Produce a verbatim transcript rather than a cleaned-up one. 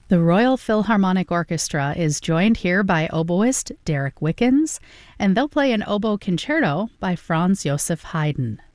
The Royal Philharmonic Orchestra is joined here by oboist Derek Wickens, and they'll play an oboe concerto by Franz Joseph Haydn.